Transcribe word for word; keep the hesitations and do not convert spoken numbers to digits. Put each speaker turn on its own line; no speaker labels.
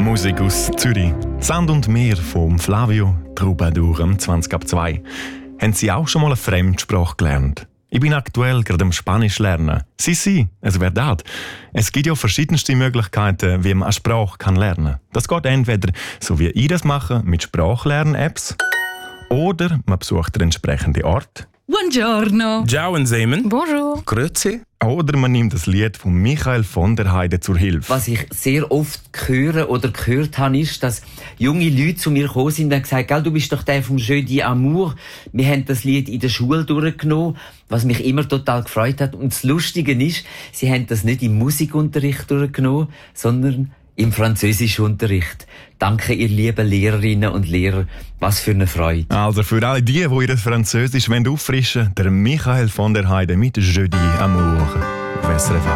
Musik aus Zürich. Sand und Meer vom Flavio Troubadour am zwanzig ab zwei. Haben Sie auch schon mal eine Fremdsprache gelernt? Ich bin aktuell gerade am Spanisch lernen. Si, si, es verdad. Es gibt ja verschiedenste Möglichkeiten, wie man eine Sprache kann lernen kann. Das geht entweder so wie ich das mache, mit Sprachlern-Apps, oder man besucht den entsprechenden Ort.
Buongiorno.
Ciao, Semen.
Bonjour.
Grüezi.
Oder man nimmt das Lied von Michael von der Heide zur Hilfe.
Was ich sehr oft höre oder gehört habe, ist, dass junge Leute zu mir gekommen sind und gesagt haben, du bist doch der vom Jeu d'Amour. Wir haben das Lied in der Schule durchgenommen, was mich immer total gefreut hat. Und das Lustige ist, sie haben das nicht im Musikunterricht durchgenommen, sondern im Französischunterricht. Danke, ihr lieben Lehrerinnen und Lehrer. Was für eine Freude.
Also für alle die, die ihr Französisch auffrischen wollen, der Michael von der Heide mit Jeu d'Amour.